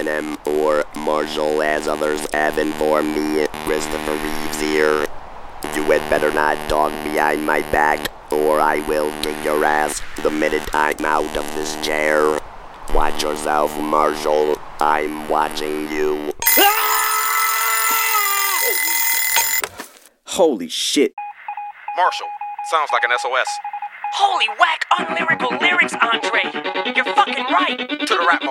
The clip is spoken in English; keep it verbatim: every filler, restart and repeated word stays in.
Eminem or Marshall as others have informed me. Christopher Reeves here. You had better not talk behind my back, or I will kick your ass the minute I'm out of this chair. Watch yourself, Marshall. I'm watching you. Holy shit. Marshall, sounds like an S O S. Holy whack unlyrical lyrics, Andre! You're fucking right! To the rap